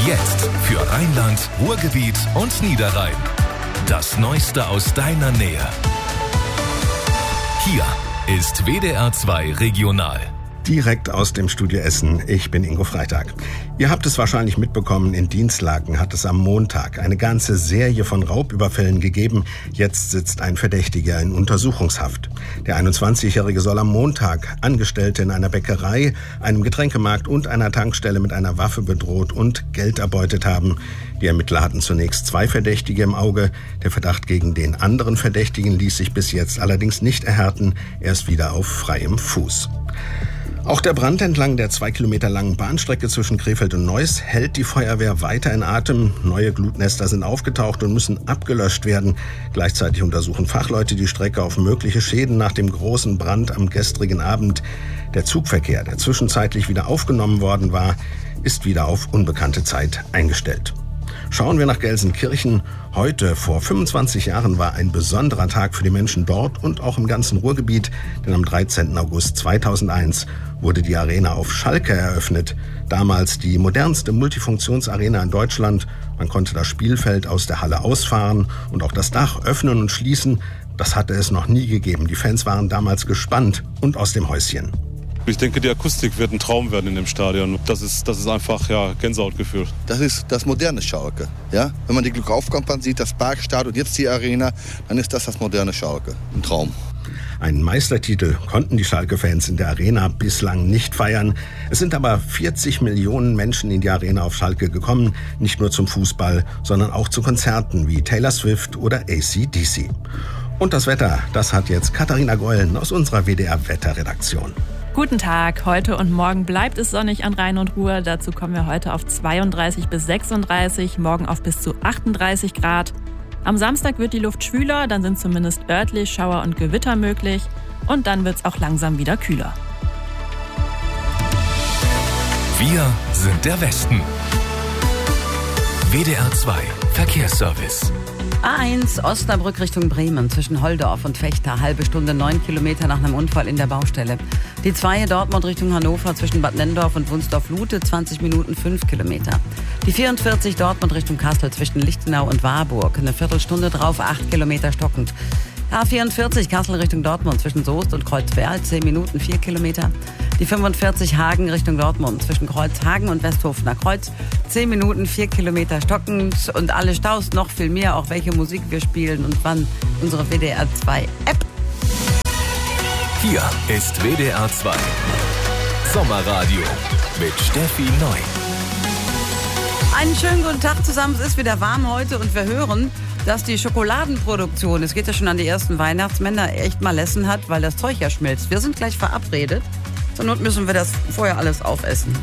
Jetzt für Rheinland, Ruhrgebiet und Niederrhein. Das Neueste aus deiner Nähe. Hier ist WDR 2 Regional. Direkt aus dem Studio Essen. Ich bin Ingo Freitag. Ihr habt es wahrscheinlich mitbekommen, in Dinslaken hat es am Montag eine ganze Serie von Raubüberfällen gegeben. Jetzt sitzt ein Verdächtiger in Untersuchungshaft. Der 21-Jährige soll am Montag Angestellte in einer Bäckerei, einem Getränkemarkt und einer Tankstelle mit einer Waffe bedroht und Geld erbeutet haben. Die Ermittler hatten zunächst 2 Verdächtige im Auge. Der Verdacht gegen den anderen Verdächtigen ließ sich bis jetzt allerdings nicht erhärten. Er ist wieder auf freiem Fuß. Auch der Brand entlang der 2 Kilometer langen Bahnstrecke zwischen Krefeld und Neuss hält die Feuerwehr weiter in Atem. Neue Glutnester sind aufgetaucht und müssen abgelöscht werden. Gleichzeitig untersuchen Fachleute die Strecke auf mögliche Schäden nach dem großen Brand am gestrigen Abend. Der Zugverkehr, der zwischenzeitlich wieder aufgenommen worden war, ist wieder auf unbekannte Zeit eingestellt. Schauen wir nach Gelsenkirchen. Heute, vor 25 Jahren, war ein besonderer Tag für die Menschen dort und auch im ganzen Ruhrgebiet. Denn am 13. August 2001 wurde die Arena auf Schalke eröffnet. Damals die modernste Multifunktionsarena in Deutschland. Man konnte das Spielfeld aus der Halle ausfahren und auch das Dach öffnen und schließen. Das hatte es noch nie gegeben. Die Fans waren damals gespannt und aus dem Häuschen. Ich denke, die Akustik wird ein Traum werden in dem Stadion. Das ist einfach Gänsehautgefühl. Das ist das moderne Schalke. Ja? Wenn man die Glückaufkampagne sieht, das Parkstadion und jetzt die Arena, dann ist das moderne Schalke. Ein Traum. Einen Meistertitel konnten die Schalke-Fans in der Arena bislang nicht feiern. Es sind aber 40 Millionen Menschen in die Arena auf Schalke gekommen. Nicht nur zum Fußball, sondern auch zu Konzerten wie Taylor Swift oder AC/DC. Und das Wetter, das hat jetzt Katharina Gollen aus unserer WDR-Wetterredaktion. Guten Tag, heute und morgen bleibt es sonnig an Rhein und Ruhr. Dazu kommen wir heute auf 32 bis 36, morgen auf bis zu 38 Grad. Am Samstag wird die Luft schwüler, dann sind zumindest örtlich Schauer und Gewitter möglich. Und dann wird es auch langsam wieder kühler. Wir sind der Westen. WDR 2 Verkehrsservice. A1 Osnabrück Richtung Bremen zwischen Holdorf und Vechta, halbe Stunde 9 Kilometer nach einem Unfall in der Baustelle. Die 2 Dortmund Richtung Hannover zwischen Bad Nennendorf und Wunsdorf-Lute 20 Minuten 5 Kilometer. Die 44 Dortmund Richtung Kassel zwischen Lichtenau und Warburg, eine Viertelstunde drauf, 8 Kilometer stockend. A44 Kassel Richtung Dortmund zwischen Soest und Kreuzberg, 10 Minuten 4 Kilometer. Die 45 Hagen Richtung Dortmund zwischen Kreuzhagen und Westhofener Kreuz, 10 Minuten 4 Kilometer stockend und alle Staus, noch viel mehr, auch welche Musik wir spielen und wann, unsere WDR 2 App. Hier ist WDR 2 Sommerradio mit Steffi Neu. Einen schönen guten Tag zusammen, es ist wieder warm heute und wir hören, dass die Schokoladenproduktion, es geht ja schon an die ersten Weihnachtsmänner, echt mal Lessen hat, weil das Zeug ja schmilzt. Wir sind gleich verabredet, zur Not müssen wir das vorher alles aufessen.